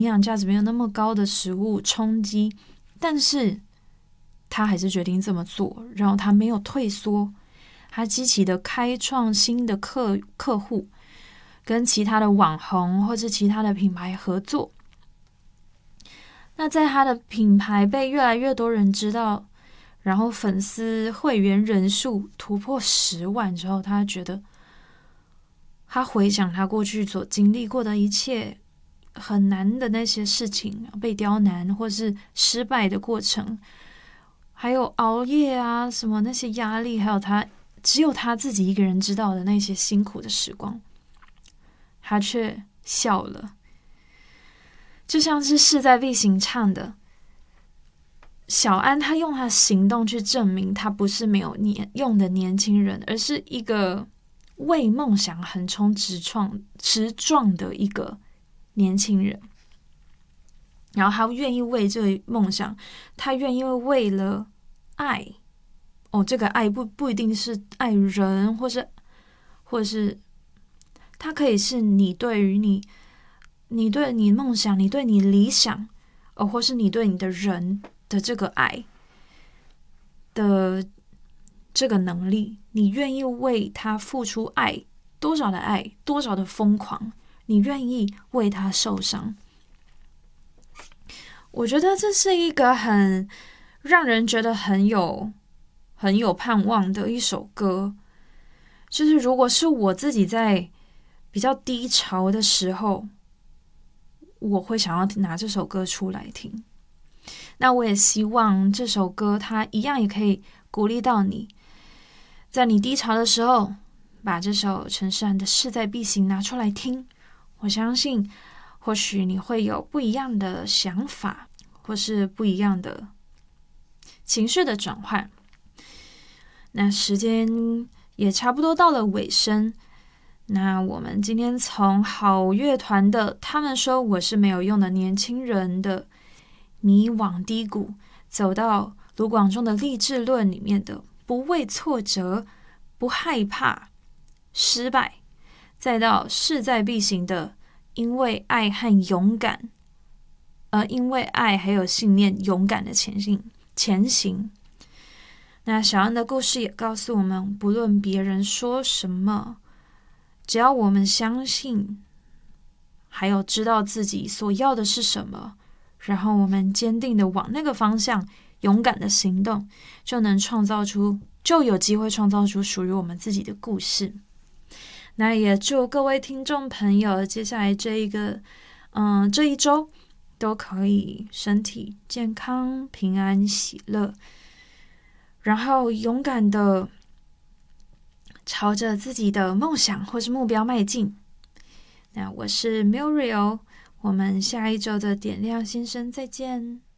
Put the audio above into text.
营养价值没有那么高的食物冲击，但是他还是决定这么做，然后他没有退缩，他积极的开创新的客户，跟其他的网红或是其他的品牌合作。那在他的品牌被越来越多人知道，然后粉丝会员人数突破10万之后，他觉得他回想他过去所经历过的一切很难的那些事情，被刁难或是失败的过程，还有熬夜啊什么那些压力，还有他只有他自己一个人知道的那些辛苦的时光，他却笑了。就像是势在必行唱的小安，他用他的行动去证明他不是没有用的年轻人，而是一个为梦想横冲直撞的一个年轻人。然后他愿意为这个梦想，他愿意为了爱，这个爱不一定是爱人，或者是它可以是你对于你对你梦想，你对你理想，或是你对你的人的这个爱的这个能力，你愿意为他付出爱，多少的爱，多少的疯狂，你愿意为他受伤。我觉得这是一个很让人觉得很有盼望的一首歌。就是如果是我自己在比较低潮的时候，我会想要拿这首歌出来听。那我也希望这首歌它一样也可以鼓励到你，在你低潮的时候，把这首陈势安的势在必行拿出来听。我相信或许你会有不一样的想法，或是不一样的情绪的转换。那时间也差不多到了尾声，那我们今天从好乐团的他们说我是没有用的年轻人的迷惘低谷，走到卢广仲的励志论里面的不畏挫折，不害怕失败，再到势在必行的因为爱和勇敢，因为爱还有信念勇敢的前行。那小安的故事也告诉我们，不论别人说什么，只要我们相信，还有知道自己所要的是什么，然后我们坚定的往那个方向勇敢的行动，就有机会创造出属于我们自己的故事。那也祝各位听众朋友接下来这一周都可以身体健康、平安喜乐，然后勇敢的朝着自己的梦想或是目标迈进。那我是 Muriel， 我们下一周的点亮新生再见。